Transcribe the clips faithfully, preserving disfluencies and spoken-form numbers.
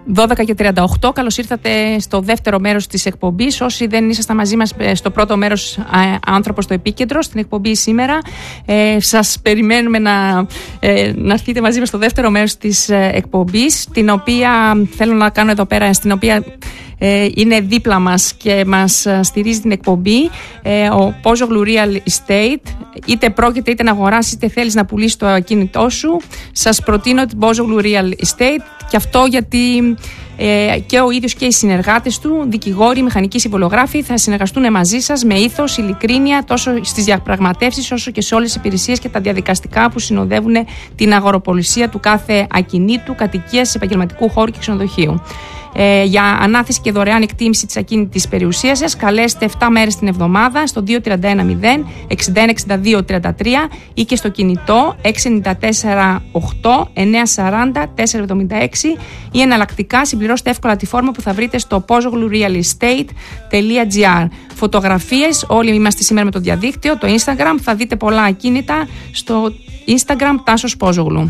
δώδεκα και τριάντα οκτώ. Καλώς ήρθατε στο δεύτερο μέρος της εκπομπής. Όσοι δεν ήσασταν μαζί μας στο πρώτο μέρος, άνθρωπος στο επίκεντρο, στην εκπομπή σήμερα, ε, σας περιμένουμε να, ε, να έρθετε μαζί μας στο δεύτερο μέρος της εκπομπής, την οποία θέλω να κάνω εδώ πέρα, στην οποία ε, είναι δίπλα μας και μας στηρίζει την εκπομπή ε, ο Pozoğlu Real Estate. Είτε πρόκειται είτε να αγοράσεις είτε θέλεις να πουλήσεις το ακίνητό σου, σας προτείνω την Pozoğlu Real Estate, και αυτό γιατί ε, και ο ίδιος και οι συνεργάτες του, δικηγόροι, μηχανικοί συμβολογράφοι, θα συνεργαστούν μαζί σας με ήθος, ειλικρίνεια, τόσο στις διαπραγματεύσεις όσο και σε όλες τις υπηρεσίες και τα διαδικαστικά που συνοδεύουν την αγοροπολισία του κάθε ακινήτου, κατοικίας, επαγγελματικού χώρου και ξενοδοχείου. Ε, για ανάθεση και δωρεάν εκτίμηση της ακίνητης περιουσίας σας, καλέστε επτά μέρες την εβδομάδα στο δύο τρία ένα μηδέν εξήντα ένα εξήντα δύο τριάντα τρία ή και στο κινητό έξι εννιά τέσσερα οκτώ εννιά σαράντα τέσσερα εβδομήντα έξι, ή εναλλακτικά συμπληρώστε εύκολα τη φόρμα που θα βρείτε στο pozoğlu real estate τελεία gr. Φωτογραφίες, όλοι είμαστε σήμερα με το διαδίκτυο, το Instagram, θα δείτε πολλά ακίνητα στο Instagram Τάσος Pozoğlu.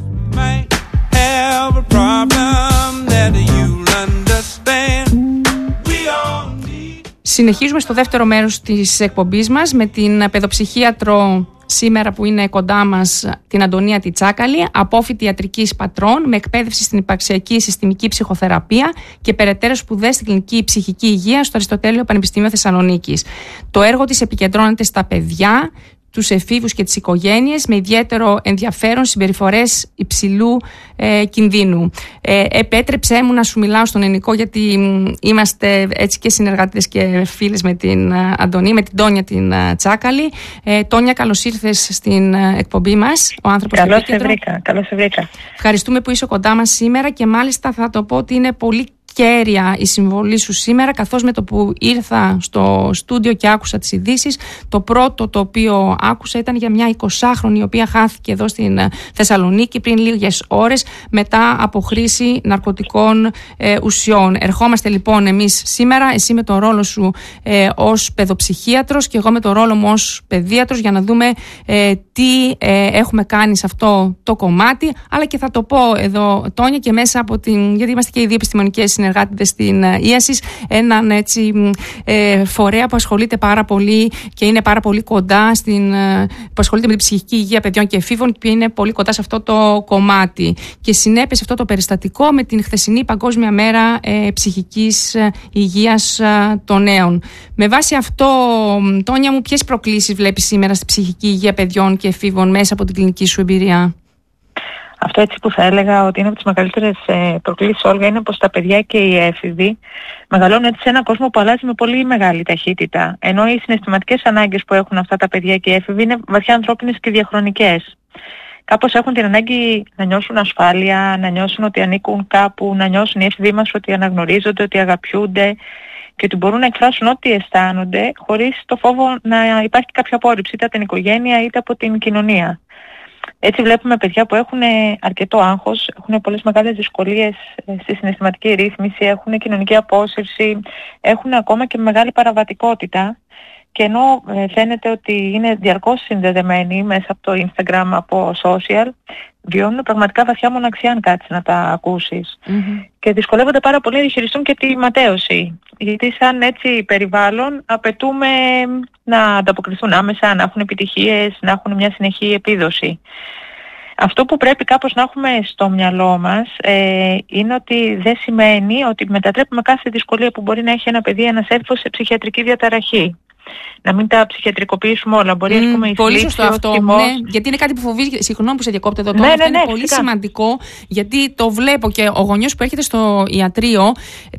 Συνεχίζουμε στο δεύτερο μέρος της εκπομπής μας με την παιδοψυχίατρο σήμερα που είναι κοντά μας, την Αντωνία Τιτσάκαλη, απόφοιτη ιατρικής πατρών με εκπαίδευση στην υπαρξιακή συστημική ψυχοθεραπεία και περαιτέρω σπουδές στην κλινική ψυχική υγεία στο Αριστοτέλειο Πανεπιστήμιο Θεσσαλονίκης. Το έργο της επικεντρώνεται στα παιδιά, τους εφήβους και τις οικογένειες με ιδιαίτερο ενδιαφέρον συμπεριφορές υψηλού ε, κινδύνου. Ε, επέτρεψέ μου να σου μιλάω στον ελληνικό, γιατί μ, είμαστε έτσι και συνεργάτες και φίλες με την ε, Αντωνία, με την Τόνια την ε, Τσάκαλη. Ε, Τόνια, καλώς ήρθες στην ε, εκπομπή μας. Ο άνθρωπος καλώς σε βρήκα, καλώς σε βρήκα. Ευχαριστούμε που είσαι κοντά μας σήμερα, και μάλιστα θα το πω ότι είναι πολύ κέρια η συμβολή σου σήμερα, καθώς με το που ήρθα στο στούντιο και άκουσα τις ειδήσεις, το πρώτο το οποίο άκουσα ήταν για μια εικοσάχρονη η οποία χάθηκε εδώ στην Θεσσαλονίκη πριν λίγες ώρες μετά από χρήση ναρκωτικών ε, ουσιών. Ερχόμαστε λοιπόν εμείς σήμερα, εσύ με τον ρόλο σου ε, ως παιδοψυχίατρος και εγώ με τον ρόλο μου ως παιδίατρος, για να δούμε ε, τι ε, έχουμε κάνει σε αυτό το κομμάτι, αλλά και θα το πω εδώ, Τόνια, και μέσα από την, γιατί είμαστε και οι δύο επιστημονικές συνεργάτες στην Ίασις, έναν έτσι ε, φορέα που ασχολείται πάρα πολύ και είναι πάρα πολύ κοντά στην, που ασχολείται με την ψυχική υγεία παιδιών και εφήβων, και είναι πολύ κοντά σε αυτό το κομμάτι. Και συνέπεσε αυτό το περιστατικό με την χθεσινή Παγκόσμια Μέρα ε, Ψυχικής Υγείας ε, των Νέων. Με βάση αυτό, Τόνια μου, ποιες προκλήσεις βλέπεις σήμερα στη ψυχική υγεία παιδιών και εφήβων μέσα από την κλινική σου εμπειρία? Αυτό έτσι που θα έλεγα ότι είναι από τις μεγαλύτερες προκλήσεις, Όλγα, είναι πως τα παιδιά και οι έφηβοι μεγαλώνουν έτσι σε έναν κόσμο που αλλάζει με πολύ μεγάλη ταχύτητα. Ενώ οι συναισθηματικές ανάγκες που έχουν αυτά τα παιδιά και οι έφηβοι είναι βαθιά ανθρώπινες και διαχρονικές. Κάπως έχουν την ανάγκη να νιώσουν ασφάλεια, να νιώσουν ότι ανήκουν κάπου, να νιώσουν οι έφηβοι μας ότι αναγνωρίζονται, ότι αγαπιούνται και ότι μπορούν να εκφράσουν ό,τι αισθάνονται χωρίς το φόβο να υπάρχει κάποια απόρριψη είτε από την οικογένεια είτε από την κοινωνία. Έτσι βλέπουμε παιδιά που έχουν αρκετό άγχος, έχουν πολλές μεγάλες δυσκολίες στη συναισθηματική ρύθμιση, έχουν κοινωνική απόσυρση, έχουν ακόμα και μεγάλη παραβατικότητα, και ενώ φαίνεται ότι είναι διαρκώς συνδεδεμένοι μέσα από το Instagram, από social, βιώνουν πραγματικά βαθιά μοναξιά αν κάτσεις να τα ακούσεις. Mm-hmm. Και δυσκολεύονται πάρα πολύ να διαχειριστούν και τη ματέωση. Γιατί σαν έτσι περιβάλλον απαιτούμε να ανταποκριθούν άμεσα, να έχουν επιτυχίες, να έχουν μια συνεχή επίδοση. Αυτό που πρέπει κάπως να έχουμε στο μυαλό μας ε, είναι ότι δεν σημαίνει ότι μετατρέπουμε κάθε δυσκολία που μπορεί να έχει ένα παιδί, ένας έφηβος, σε ψυχιατρική διαταραχή. Να μην τα ψυχιατρικοποιήσουμε όλα. Μπορεί, mm, ας πούμε, η πολύ σωστό αυτό. θυμός... Ναι, γιατί είναι κάτι που φοβίζει. Συγγνώμη που σε διακόπτω εδώ τώρα. Ναι, αυτό ναι, είναι ναι, πολύ φυσικά. σημαντικό, γιατί το βλέπω και ο γονιός που έρχεται στο ιατρείο.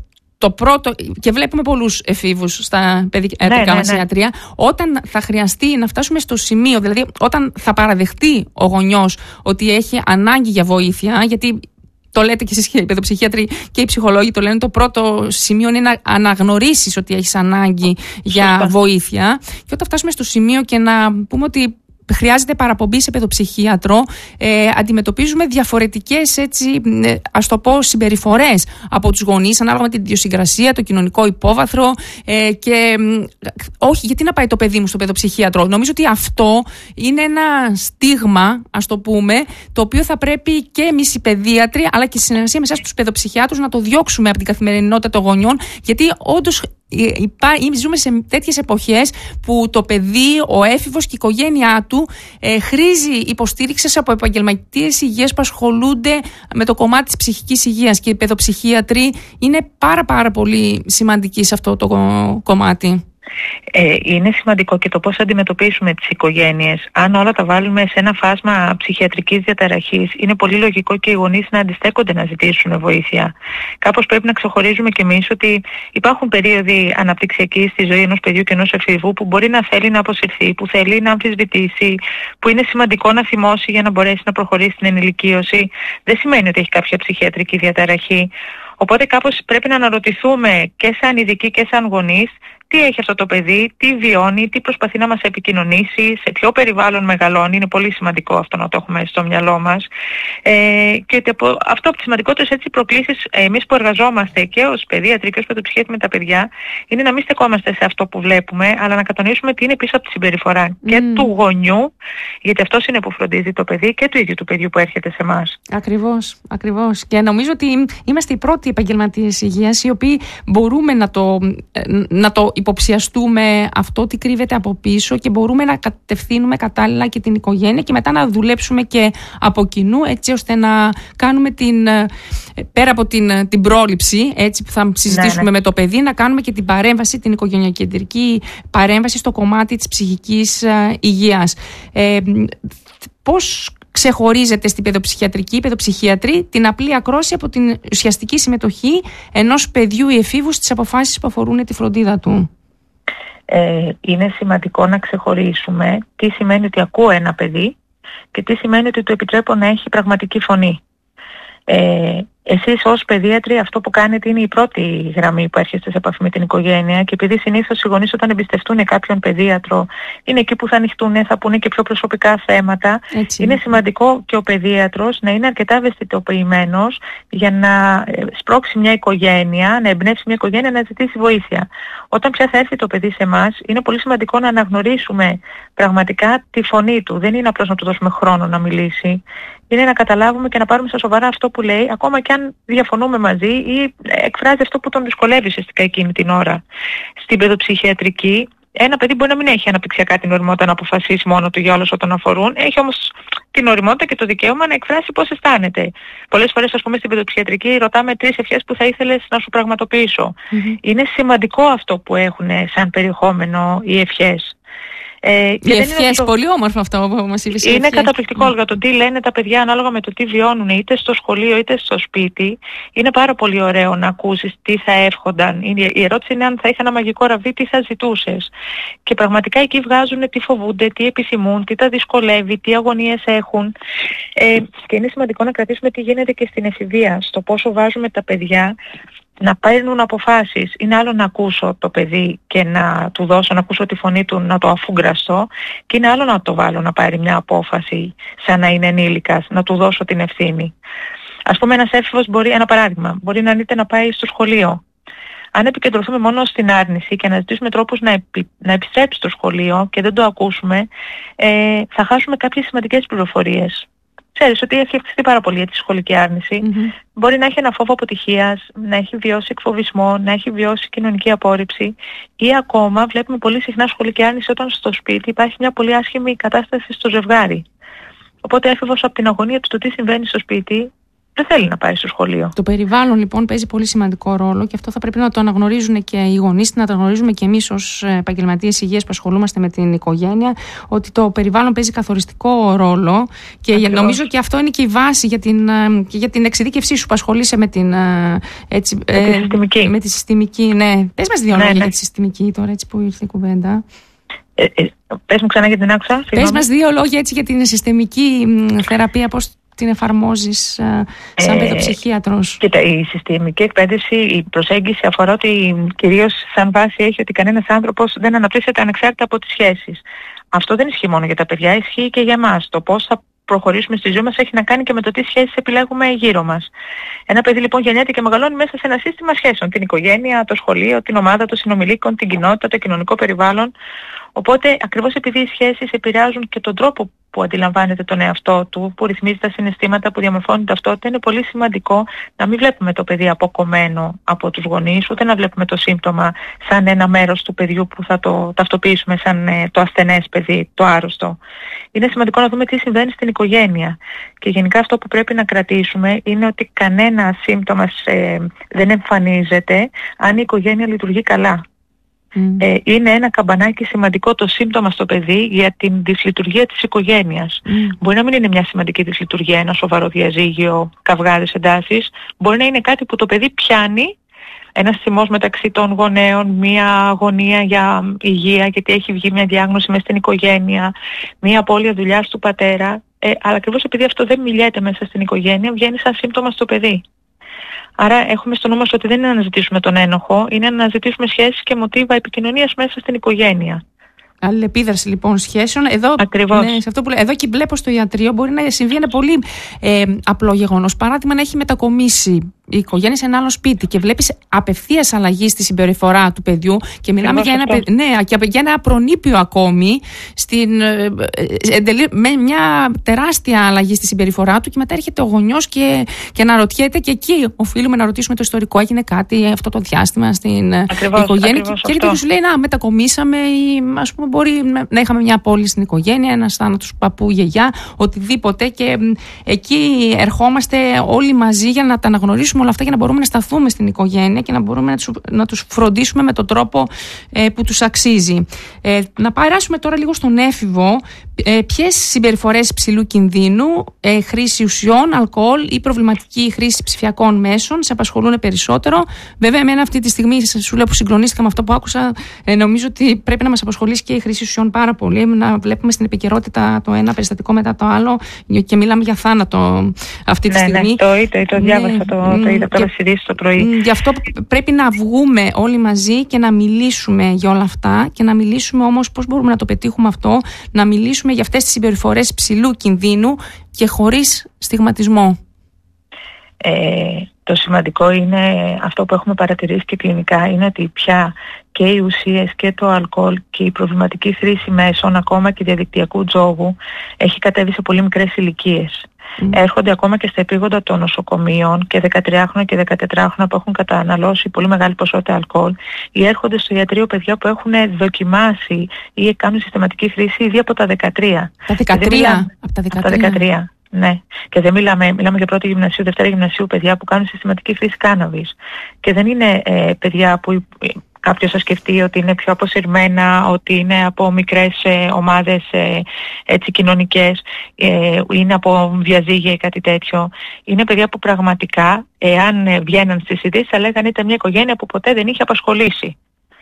Το πρώτο, και βλέπουμε πολλούς εφήβους στα παιδικά ναι, ναι, μας ναι. ιατρία, όταν θα χρειαστεί να φτάσουμε στο σημείο, δηλαδή όταν θα παραδεχτεί ο γονιός ότι έχει ανάγκη για βοήθεια, γιατί το λέτε και εσείς και οι παιδοψυχίατροι και οι ψυχολόγοι το λένε, το πρώτο σημείο είναι να αναγνωρίσεις ότι έχεις ανάγκη για βοήθεια, και όταν φτάσουμε στο σημείο και να πούμε ότι χρειάζεται παραπομπή σε παιδοψυχίατρο. Ε, αντιμετωπίζουμε διαφορετικές, έτσι, ας το πω, συμπεριφορές από τους γονείς ανάλογα με την ιδιοσυγκρασία, το κοινωνικό υπόβαθρο. Ε, και όχι, γιατί να πάει το παιδί μου στο παιδοψυχίατρο? Νομίζω ότι αυτό είναι ένα στίγμα, ας το πούμε, το οποίο θα πρέπει και εμείς οι παιδίατροι, αλλά και στη συνεργασία με εσάς τους παιδοψυχιάτρους, να το διώξουμε από την καθημερινότητα των γονιών, γιατί όντως ζούμε σε τέτοιες εποχές που το παιδί, ο έφηβος και η οικογένειά του ε, χρήζει υποστήριξης από επαγγελματίες υγείας που ασχολούνται με το κομμάτι της ψυχικής υγείας, και οι παιδοψυχίατροι είναι πάρα πάρα πολύ σημαντικοί σε αυτό το κομμάτι. Ε, είναι σημαντικό και το πώς αντιμετωπίσουμε τις οικογένειες. Αν όλα τα βάλουμε σε ένα φάσμα ψυχιατρικής διαταραχής, είναι πολύ λογικό και οι γονείς να αντιστέκονται να ζητήσουν βοήθεια. Κάπως πρέπει να ξεχωρίζουμε κι εμείς ότι υπάρχουν περίοδοι αναπτυξιακοί στη ζωή ενός παιδιού και ενός εφήβου που μπορεί να θέλει να αποσυρθεί, που θέλει να αμφισβητήσει, που είναι σημαντικό να θυμώσει για να μπορέσει να προχωρήσει στην ενηλικίωση. Δεν σημαίνει ότι έχει κάποια ψυχιατρική διαταραχή. Οπότε κάπως πρέπει να αναρωτηθούμε και σαν ειδικοί και σαν γονείς τι έχει αυτό το παιδί, τι βιώνει, τι προσπαθεί να μας επικοινωνήσει, σε ποιο περιβάλλον μεγαλώνει. Είναι πολύ σημαντικό αυτό να το έχουμε στο μυαλό μας. Ε, και αυτό από τις σημαντικότερες έτσι προκλήσεις, εμείς που εργαζόμαστε και ως παιδίατροι και ως παιδοψυχίατροι με τα παιδιά, είναι να μην στεκόμαστε σε αυτό που βλέπουμε, αλλά να κατανοήσουμε τι είναι πίσω από τη συμπεριφορά mm. και του γονιού, γιατί αυτός είναι που φροντίζει το παιδί, και του ίδιου του παιδιού που έρχεται σε εμάς. Ακριβώς, ακριβώς. Και νομίζω ότι είμαστε οι πρώτοι επαγγελματίες υγείας οι οποίοι μπορούμε να το, να το υποψιαστούμε αυτό τι κρύβεται από πίσω, και μπορούμε να κατευθύνουμε κατάλληλα και την οικογένεια και μετά να δουλέψουμε και από κοινού, έτσι ώστε να κάνουμε την, πέρα από την, την πρόληψη, έτσι, που θα συζητήσουμε ναι, ναι. με το παιδί, να κάνουμε και την παρέμβαση, την οικογενειακεντρική παρέμβαση στο κομμάτι της ψυχικής υγείας. Ε, πώς ξεχωρίζεται στην παιδοψυχιατρική, παιδοψυχίατρη, την απλή ακρόαση από την ουσιαστική συμμετοχή ενός παιδιού ή εφήβου στις αποφάσεις που αφορούν τη φροντίδα του? Ε, είναι σημαντικό να ξεχωρίσουμε τι σημαίνει ότι ακούω ένα παιδί και τι σημαίνει ότι του επιτρέπω να έχει πραγματική φωνή. Ε, εσείς ως παιδίατροι αυτό που κάνετε είναι η πρώτη γραμμή που έρχεστε σε επαφή με την οικογένεια, και επειδή συνήθως οι γονείς όταν εμπιστευτούν κάποιον παιδίατρο είναι εκεί που θα ανοιχτούν, θα πούνε και πιο προσωπικά θέματα. Έτσι. Είναι σημαντικό και ο παιδίατρος να είναι αρκετά ευαισθητοποιημένος για να σπρώξει μια οικογένεια, να εμπνεύσει μια οικογένεια να ζητήσει βοήθεια. Όταν πια θα έρθει το παιδί σε εμάς, είναι πολύ σημαντικό να αναγνωρίσουμε πραγματικά τη φωνή του. Δεν είναι απλώς να του δώσουμε χρόνο να μιλήσει. Είναι να καταλάβουμε και να πάρουμε στα σοβαρά αυτό που λέει, ακόμα και αν διαφωνούμε μαζί ή εκφράζει αυτό που τον δυσκολεύει ουσιαστικά εκείνη την ώρα. Στην παιδοψυχιατρική, ένα παιδί μπορεί να μην έχει αναπτυξιακά την ωριμότητα να αποφασίσει μόνο του για όλους όταν αφορούν, έχει όμως την ωριμότητα και το δικαίωμα να εκφράσει πώς αισθάνεται. Πολλές φορές, ας πούμε, στην παιδοψυχιατρική ρωτάμε τρεις ευχές που θα ήθελες να σου πραγματοποιήσω. Mm-hmm. Είναι σημαντικό αυτό που έχουν σαν περιεχόμενο οι ευχές. Ε, οι ευχές, το... πολύ όμορφο αυτό που μας είπες. Είναι καταπληκτικό mm. για το τι λένε τα παιδιά ανάλογα με το τι βιώνουν είτε στο σχολείο είτε στο σπίτι. Είναι πάρα πολύ ωραίο να ακούσεις τι θα εύχονταν. Η ερώτηση είναι αν θα είχε ένα μαγικό ραβδί, τι θα ζητούσες. Και πραγματικά εκεί βγάζουν τι φοβούνται, τι επιθυμούν, τι τα δυσκολεύει, τι αγωνίες έχουν. Ε, και είναι σημαντικό να κρατήσουμε τι γίνεται και στην εφηβεία, στο πόσο βάζουμε τα παιδιά να παίρνουν αποφάσεις. Είναι άλλο να ακούσω το παιδί και να του δώσω, να ακούσω τη φωνή του, να το αφούγκραστώ, και είναι άλλο να το βάλω να πάρει μια απόφαση σαν να είναι ενήλικας, να του δώσω την ευθύνη. Ας πούμε, ένας έφηβος μπορεί, ένα παράδειγμα, μπορεί να αρνείται να πάει στο σχολείο. Αν επικεντρωθούμε μόνο στην άρνηση και να ζητήσουμε τρόπους να, επι, να επιστρέψει στο σχολείο και δεν το ακούσουμε, ε, θα χάσουμε κάποιες σημαντικές πληροφορίες. Ξέρεις ότι έχει αυξηθεί πάρα πολύ τη σχολική άρνηση. Mm-hmm. Μπορεί να έχει ένα φόβο αποτυχίας, να έχει βιώσει εκφοβισμό, να έχει βιώσει κοινωνική απόρριψη, ή ακόμα βλέπουμε πολύ συχνά σχολική άρνηση όταν στο σπίτι υπάρχει μια πολύ άσχημη κατάσταση στο ζευγάρι. Οπότε έφηβος από την αγωνία του το τι συμβαίνει στο σπίτι δεν θέλει να πάει στο σχολείο. Το περιβάλλον λοιπόν παίζει πολύ σημαντικό ρόλο, και αυτό θα πρέπει να το αναγνωρίζουν και οι γονείς, να το αναγνωρίζουμε και εμείς ως επαγγελματίες υγείας που ασχολούμαστε με την οικογένεια, ότι το περιβάλλον παίζει καθοριστικό ρόλο, και ακριβώς. Νομίζω και αυτό είναι και η βάση για την, και για την εξειδίκευσή σου που ασχολείσαι με την, έτσι, με τη συστημική. Με τη συστημική, ναι. Πες μας δύο ναι, λόγια ναι. για τη συστημική τώρα, έτσι που ήρθε η κουβέντα. Ε, ε, πες μου ξανά γιατί την άκουσα. Πες μας δύο λόγια έτσι για την συστημική θεραπεία, πώς την εφαρμόζεις ε, σαν ε, παιδοψυχίατρος? Κοίτα, η συστημική εκπαίδευση, η προσέγγιση αφορά ότι κυρίως σαν βάση έχει ότι κανένας άνθρωπος δεν αναπτύσσεται ανεξάρτητα από τις σχέσεις. αυτό δεν ισχύει μόνο για τα παιδιά, ισχύει και για εμάς. Το πώς θα προχωρήσουμε στη ζωή μας έχει να κάνει και με το τι σχέσεις επιλέγουμε γύρω μας. Ένα παιδί λοιπόν γεννιέται και μεγαλώνει μέσα σε ένα σύστημα σχέσεων. Την οικογένεια, το σχολείο, την ομάδα των συνομιλίκων, την κοινότητα, το κοινωνικό περιβάλλον. Οπότε ακριβώς επειδή οι σχέσεις επηρεάζουν και τον τρόπο που αντιλαμβάνεται τον εαυτό του, που ρυθμίζει τα συναισθήματα, που διαμορφώνει την ταυτότητα, είναι πολύ σημαντικό να μην βλέπουμε το παιδί αποκομμένο από τους γονείς, ούτε να βλέπουμε το σύμπτωμα σαν ένα μέρος του παιδιού που θα το ταυτοποιήσουμε σαν ε, το ασθενές παιδί, το άρρωστο. Είναι σημαντικό να δούμε τι συμβαίνει στην οικογένεια. Και γενικά αυτό που πρέπει να κρατήσουμε είναι ότι κανένα σύμπτωμα ε, δεν εμφανίζεται αν η οικογένεια λειτουργεί καλά. Mm. Ε, είναι ένα καμπανάκι σημαντικό το σύμπτωμα στο παιδί για την δυσλειτουργία της οικογένειας. Mm. Μπορεί να μην είναι μια σημαντική δυσλειτουργία, ένα σοβαρό διαζύγιο, καυγάδες, εντάσεις. Μπορεί να είναι κάτι που το παιδί πιάνει, ένας θυμός μεταξύ των γονέων, μια αγωνία για υγεία, γιατί έχει βγει μια διάγνωση μέσα στην οικογένεια, μια απώλεια δουλειάς του πατέρα. Ε, αλλά ακριβώς επειδή αυτό δεν μιλιέται μέσα στην οικογένεια, βγαίνει σαν σύμπτωμα στο παιδί. Άρα έχουμε στο νου μας ότι δεν είναι να αναζητήσουμε τον ένοχο, είναι να αναζητήσουμε σχέσεις και μοτίβα επικοινωνίας μέσα στην οικογένεια. Αλληλεπίδραση λοιπόν σχέσεων. Εδώ, ναι, σε αυτό που, εδώ και βλέπω στο ιατρείο μπορεί να συμβεί ένα πολύ ε, απλό γεγονός. Παράδειγμα, να έχει μετακομίσει η οικογένεια σε ένα άλλο σπίτι και βλέπεις απευθείας αλλαγή στη συμπεριφορά του παιδιού και μιλάμε για ένα, ναι, και για ένα προνήπιο ακόμη στην, ε, με μια τεράστια αλλαγή στη συμπεριφορά του και μετά έρχεται ο γονιός και, και αναρωτιέται και εκεί οφείλουμε να ρωτήσουμε το ιστορικό. Έγινε κάτι αυτό το διάστημα στην ακριβώς, οικογένεια ακριβώς και έρχεται και σου λέει να μετακομίσαμε ή ας πούμε μπορεί να είχαμε μια απώλεια στην οικογένεια, ένας θάνατος παππού, γιαγιά, οτιδήποτε και εκεί ερχόμαστε όλοι μαζί για να τα αναγνωρίσουμε όλα αυτά για να μπορούμε να σταθούμε στην οικογένεια και να μπορούμε να τους, να τους φροντίσουμε με τον τρόπο ε, που τους αξίζει. Ε, να περάσουμε τώρα λίγο στον έφηβο. Ε, ποιες συμπεριφορές υψηλού κινδύνου, ε, χρήση ουσιών, αλκοόλ ή προβληματική χρήση ψηφιακών μέσων σε απασχολούν περισσότερο? Βέβαια, εμένα αυτή τη στιγμή, σου λέω που συγκλονίστηκα με αυτό που άκουσα, ε, νομίζω ότι πρέπει να μας απασχολήσει και η χρήση ουσιών πάρα πολύ. Να βλέπουμε στην επικαιρότητα το ένα περιστατικό μετά το άλλο και μιλάμε για θάνατο αυτή τη ναι, στιγμή. Ναι, το είδα, το διάβασα, ναι, το, το είδα τώρα στις ειδήσεις το πρωί. Γι' αυτό πρέπει να βγούμε όλοι μαζί και να μιλήσουμε για όλα αυτά και να μιλήσουμε όμως πώς μπορούμε να το πετύχουμε αυτό, να μιλήσουμε για αυτές τις συμπεριφορές ψηλού κινδύνου και χωρίς στιγματισμό. Ε, το σημαντικό είναι αυτό που έχουμε παρατηρήσει και κλινικά, είναι ότι πια και οι ουσίες και το αλκοόλ και η προβληματική χρήση μέσων, ακόμα και διαδικτυακού τζόγου, έχει κατέβει σε πολύ μικρές ηλικίες. Mm. Έρχονται ακόμα και στα επίγοντα των νοσοκομείων και δεκατριάχρονα και δεκατετράχρονα που έχουν καταναλώσει πολύ μεγάλη ποσότητα αλκοόλ, ή έρχονται στο ιατρείο παιδιά που έχουν δοκιμάσει ή κάνουν συστηματική χρήση ήδη από τα δεκατρία. Τα δεκατρία? Μιλάμε, από τα δεκατρία. Από τα δεκατρία. Ναι, και δεν μιλάμε, μιλάμε για πρώτη γυμνασίου, δευτέρα γυμνασίου παιδιά που κάνουν συστηματική χρήση κάναβης. Και δεν είναι ε, παιδιά που κάποιος θα σκεφτεί ότι είναι πιο αποσυρμένα, ότι είναι από μικρές ε, ομάδες ε, έτσι, κοινωνικές, ε, είναι από διαζύγια ή κάτι τέτοιο. Είναι παιδιά που πραγματικά, εάν ε, βγαίναν στις ειδήσεις, θα λέγανε ήταν μια οικογένεια που ποτέ δεν είχε απασχολήσει.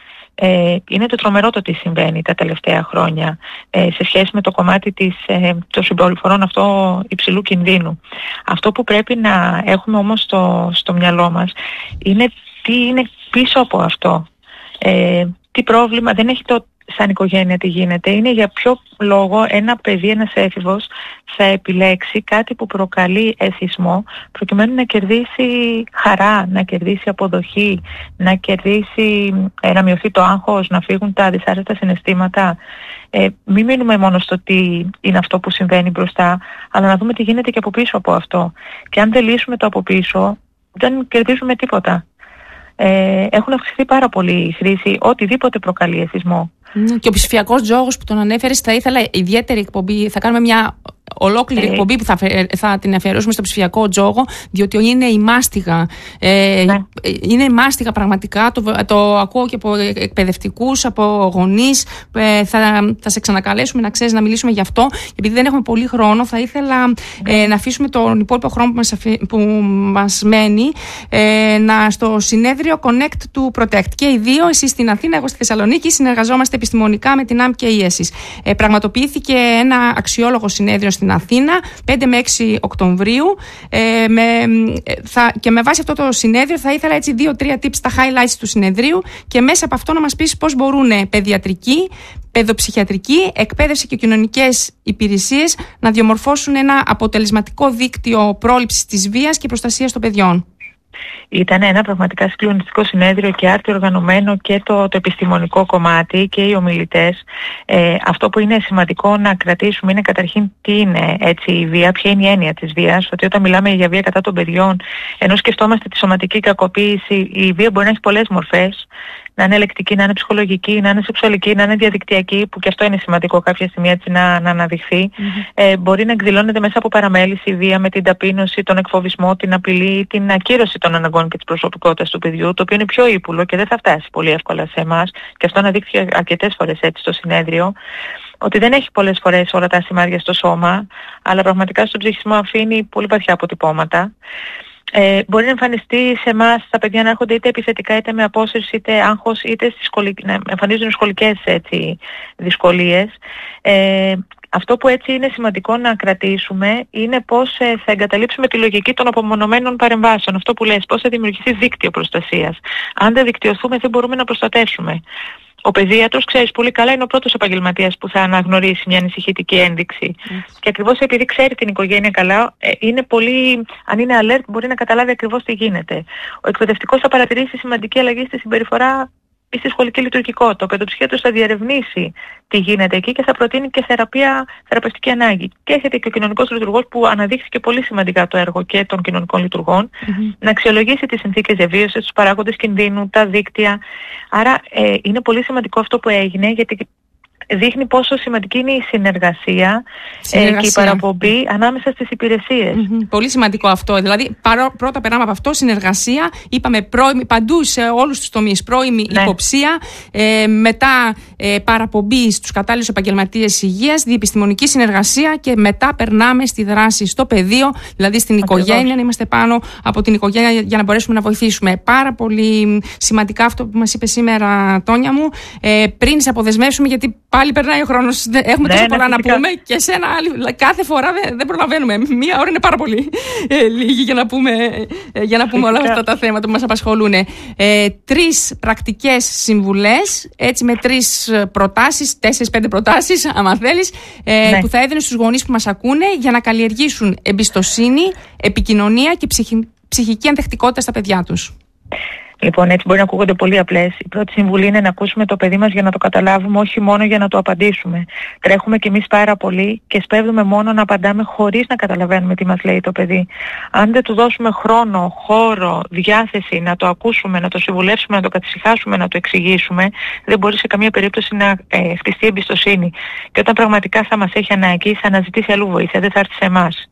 Ε, είναι το τρομερό το τι συμβαίνει τα τελευταία χρόνια ε, σε σχέση με το κομμάτι της, ε, των συμπεριφορών αυτό υψηλού κινδύνου. Αυτό που πρέπει να έχουμε όμως στο, στο μυαλό μας είναι τι είναι πίσω από αυτό. Ε, τι πρόβλημα, δεν έχει το σαν οικογένεια τι γίνεται, είναι για ποιο λόγο ένα παιδί, ένας έφηβος θα επιλέξει κάτι που προκαλεί εθισμό προκειμένου να κερδίσει χαρά, να κερδίσει αποδοχή, να κερδίσει, ε, να μειωθεί το άγχος, να φύγουν τα δυσάρεστα συναισθήματα. Ε, μην μείνουμε μόνο στο τι είναι αυτό που συμβαίνει μπροστά, αλλά να δούμε τι γίνεται και από πίσω από αυτό. Και αν δεν λύσουμε το από πίσω, δεν κερδίζουμε τίποτα. Ε, έχουν αυξηθεί πάρα πολύ η χρήση οτιδήποτε προκαλεί εθισμό. Και ο ψηφιακός τζόγος που τον ανέφερες, θα ήθελα ιδιαίτερη εκπομπή, θα κάνουμε μια ολόκληρη ε, εκπομπή που θα, θα την αφιερώσουμε στο ψηφιακό τζόγο, διότι είναι η μάστιγα. Ε, ναι. Είναι η μάστιγα πραγματικά, το, το ακούω και από εκπαιδευτικούς, από γονείς. Ε, θα, θα σε ξανακαλέσουμε να ξέρεις να μιλήσουμε γι' αυτό. Επειδή δεν έχουμε πολύ χρόνο, θα ήθελα ε, να αφήσουμε τον υπόλοιπο χρόνο που μας, αφι, που μας μένει ε, να, στο συνέδριο Connect του Protect. Και οι δύο, εσείς στην Αθήνα, εγώ στη Θεσσαλονίκη, συνεργαζόμαστε επιστημονικά με την ΑΜ και η ΕΣΥΣ. Ε, πραγματοποιήθηκε ένα αξιόλογο συνέδριο στην Αθήνα πέντε με έξι Οκτωβρίου ε, με, θα, και με βάση αυτό το συνέδριο θα ήθελα έτσι δύο-τρία tips, τα highlights του συνεδρίου και μέσα από αυτό να μας πεις πώς μπορούν παιδιατρικοί, παιδοψυχιατρική, εκπαίδευση και κοινωνικές υπηρεσίες να διαμορφώσουν ένα αποτελεσματικό δίκτυο πρόληψης της βίας και προστασίας των παιδιών. Ήταν ένα πραγματικά συγκλονιστικό συνέδριο και άρτιο οργανωμένο και το, το επιστημονικό κομμάτι και οι ομιλητές. Ε, αυτό που είναι σημαντικό να κρατήσουμε είναι καταρχήν τι είναι έτσι η βία, ποια είναι η έννοια της βίας, ότι όταν μιλάμε για βία κατά των παιδιών, ενώ σκεφτόμαστε τη σωματική κακοποίηση, η βία μπορεί να έχει πολλές μορφές. Να είναι ελεκτική, να είναι ψυχολογική, να είναι σεξουαλική, να είναι διαδικτυακή, που και αυτό είναι σημαντικό κάποια στιγμή έτσι να, να αναδειχθεί. Mm-hmm. Ε, μπορεί να εκδηλώνεται μέσα από παραμέληση η βία με την ταπείνωση, τον εκφοβισμό, την απειλή, την ακύρωση των αναγκών και της προσωπικότητας του παιδιού, το οποίο είναι πιο ύπουλο και δεν θα φτάσει πολύ εύκολα σε εμάς. Και αυτό αναδείχθηκε αρκετές φορές έτσι στο συνέδριο. Ότι δεν έχει πολλές φορές όλα τα σημάδια στο σώμα, αλλά πραγματικά στον ψυχισμό αφήνει πολύ βαθιά αποτυπώματα. Ε, μπορεί να εμφανιστεί σε εμάς τα παιδιά να έρχονται είτε επιθετικά είτε με απόσυρση είτε άγχος είτε σχολι... να εμφανίζουν σχολικές έτσι, δυσκολίες. Ε, αυτό που έτσι είναι σημαντικό να κρατήσουμε είναι πώς ε, θα εγκαταλείψουμε τη λογική των απομονωμένων παρεμβάσεων. Αυτό που λες, πώς θα δημιουργηθεί δίκτυο προστασίας. Αν δεν δικτυωθούμε δεν μπορούμε να προστατεύσουμε. Ο παιδίατρος, ξέρεις πολύ καλά, είναι ο πρώτος επαγγελματίας που θα αναγνωρίσει μια ανησυχητική ένδειξη. Mm. Και ακριβώς επειδή ξέρει την οικογένεια καλά, είναι πολύ, αν είναι alert, μπορεί να καταλάβει ακριβώς τι γίνεται. Ο εκπαιδευτικός θα παρατηρήσει σημαντική αλλαγή στη συμπεριφορά ή στη σχολική λειτουργικότητα. Ο παιδοψυχίατρος θα διερευνήσει τι γίνεται εκεί και θα προτείνει και θεραπεία, θεραπευτική ανάγκη. Και έχετε και ο κοινωνικός λειτουργός που αναδείχθηκε πολύ σημαντικά το έργο και των κοινωνικών λειτουργών, mm-hmm. να αξιολογήσει τις συνθήκες διαβίωσης, τους παράγοντες κινδύνου, τα δίκτυα. Άρα ε, είναι πολύ σημαντικό αυτό που έγινε, γιατί δείχνει πόσο σημαντική είναι η συνεργασία, συνεργασία. Ε, και η παραπομπή ανάμεσα στις υπηρεσίες. Mm-hmm. Πολύ σημαντικό αυτό. Δηλαδή, παρό, πρώτα περνάμε από αυτό, συνεργασία. Είπαμε πρώιμη, παντού σε όλους τους τομείς. Πρώιμη ναι. υποψία. Ε, μετά ε, παραπομπή στους κατάλληλους επαγγελματίες υγείας, διεπιστημονική συνεργασία και μετά περνάμε στη δράση στο πεδίο, δηλαδή στην Ακριβώς. οικογένεια, να είμαστε πάνω από την οικογένεια για να μπορέσουμε να βοηθήσουμε. Πάρα πολύ σημαντικά αυτό που μας είπε σήμερα, Τόνια μου. Ε, πριν σε αποδεσμεύσουμε, γιατί πάλι περνάει ο χρόνος. Έχουμε ναι, τόσο πολλά να πούμε και σε ένα άλλο. Κάθε φορά δεν, δεν προλαβαίνουμε. Μία ώρα είναι πάρα πολύ ε, λίγη για να πούμε, ε, για να πούμε όλα αυτά τα θέματα που μας απασχολούν. Ε, τρεις πρακτικές συμβουλές, έτσι με τρεις προτάσεις, τέσσερις-πέντε προτάσεις, άμα θέλεις, ε, ναι. που θα έδινε στους γονείς που μας ακούνε για να καλλιεργήσουν εμπιστοσύνη, επικοινωνία και ψυχη, ψυχική ανθεκτικότητα στα παιδιά τους. Λοιπόν, έτσι μπορεί να ακούγονται πολύ απλές. Η πρώτη συμβουλή είναι να ακούσουμε το παιδί μας για να το καταλάβουμε, όχι μόνο για να το απαντήσουμε. Τρέχουμε κι εμείς πάρα πολύ και σπέβδουμε μόνο να απαντάμε χωρίς να καταλαβαίνουμε τι μας λέει το παιδί. Αν δεν του δώσουμε χρόνο, χώρο, διάθεση να το ακούσουμε, να το συμβουλεύσουμε, να το καθησυχάσουμε, να το εξηγήσουμε, δεν μπορεί σε καμία περίπτωση να ε, χτιστεί εμπιστοσύνη. Και όταν πραγματικά θα μας έχει ανάγκη, θα αναζητήσει αλλού βοήθεια, δεν θα έρθει σε εμάς.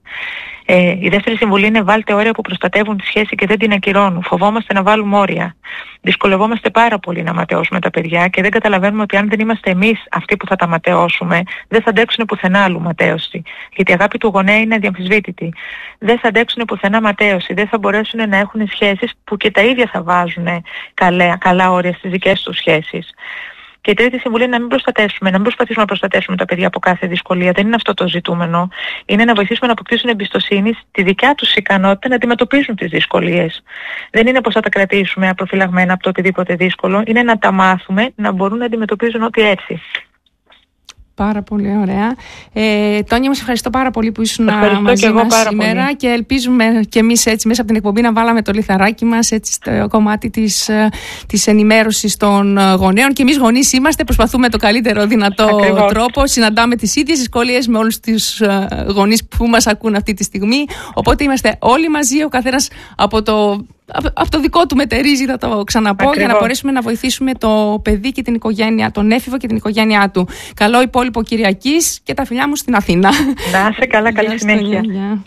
Ε, η δεύτερη συμβουλή είναι βάλτε όρια που προστατεύουν τη σχέση και δεν την ακυρώνουν. Φοβόμαστε να βάλουμε όρια. Δυσκολευόμαστε πάρα πολύ να ματαιώσουμε τα παιδιά και δεν καταλαβαίνουμε ότι αν δεν είμαστε εμείς αυτοί που θα τα ματαιώσουμε, δεν θα αντέξουν πουθενά άλλου ματαίωση. Γιατί η αγάπη του γονέα είναι αδιαμφισβήτητη. Δεν θα αντέξουν πουθενά ματαίωση. Δεν θα μπορέσουν να έχουν σχέσεις που και τα ίδια θα βάζουν καλά, καλά όρια στις δικές τους σχέσεις. Και η τρίτη συμβουλή είναι να μην προστατεύσουμε, να μην προσπαθήσουμε να προστατεύσουμε τα παιδιά από κάθε δυσκολία. Δεν είναι αυτό το ζητούμενο. Είναι να βοηθήσουμε να αποκτήσουν εμπιστοσύνη στη δικιά τους ικανότητα να αντιμετωπίζουν τις δυσκολίες. Δεν είναι πως θα τα κρατήσουμε απροφυλαγμένα από το οτιδήποτε δύσκολο. Είναι να τα μάθουμε να μπορούν να αντιμετωπίζουν ό,τι έρθει. Πάρα πολύ ωραία. Ε, Τόνια, μας ευχαριστώ πάρα πολύ που ήσουν μαζί μας σήμερα πολύ. Και ελπίζουμε και εμείς έτσι μέσα από την εκπομπή να βάλαμε το λιθαράκι μας έτσι στο κομμάτι της, της ενημέρωσης των γονέων. Και εμείς γονείς είμαστε, προσπαθούμε το καλύτερο δυνατό Ακριβώς. τρόπο. Συναντάμε τις ίδιες δυσκολίες με όλους τους γονείς που μας ακούν αυτή τη στιγμή. Οπότε είμαστε όλοι μαζί, ο καθένας από το... από το δικό του μετερίζει, θα το ξαναπώ, Ακριβώς. για να μπορέσουμε να βοηθήσουμε το παιδί και την οικογένεια, τον έφηβο και την οικογένειά του. Καλό υπόλοιπο Κυριακής και τα φιλιά μου στην Αθήνα. Να είσαι καλά, καλή συνέχεια.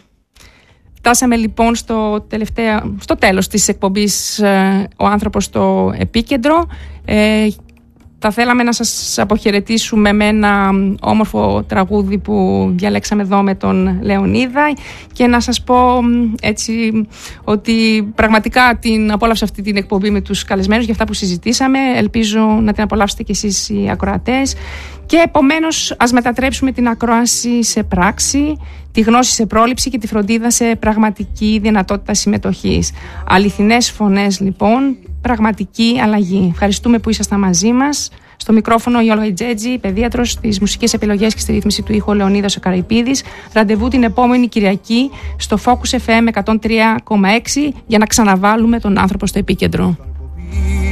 Φτάσαμε λοιπόν στο, τελευταίο, στο τέλος της εκπομπής ε, «Ο άνθρωπος στο επίκεντρο». Ε, θα θέλαμε να σας αποχαιρετήσουμε με ένα όμορφο τραγούδι που διαλέξαμε εδώ με τον Λεωνίδα και να σας πω έτσι ότι πραγματικά την απόλαυσα αυτή την εκπομπή με τους καλεσμένους για αυτά που συζητήσαμε. Ελπίζω να την απολαύσετε κι εσείς οι ακροατές και επομένως ας μετατρέψουμε την ακρόαση σε πράξη, τη γνώση σε πρόληψη και τη φροντίδα σε πραγματική δυνατότητα συμμετοχής. Αληθινές φωνές λοιπόν, πραγματική αλλαγή. Ευχαριστούμε που ήσασταν μαζί μας. Στο μικρόφωνο η Όλγα Τζέτζη, παιδίατρος, στις μουσικές επιλογές και στη ρύθμιση του ήχου Λεωνίδας ο Καραϊπίδης. Ραντεβού την επόμενη Κυριακή στο Focus εφ εμ εκατόν τρία κόμμα έξι για να ξαναβάλουμε τον άνθρωπο στο επίκεντρο.